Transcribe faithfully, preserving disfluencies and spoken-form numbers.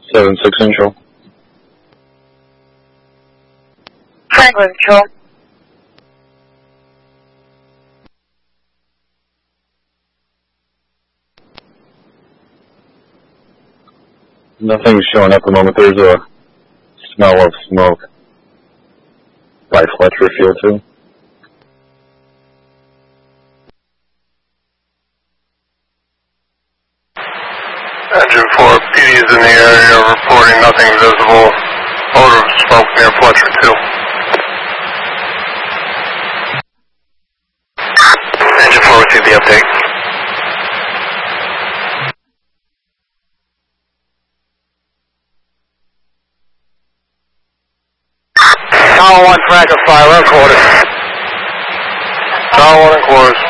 seven six Central. Franklin, Control. Nothing's showing up at the moment. There's a smell of smoke by Fletcher Field too. Engine four, P D is in the area reporting nothing visible. Odor of smoke near Fletcher two. Engine four, receive the update. Tower one, frag of fire, one quarters. Tower one and quarters.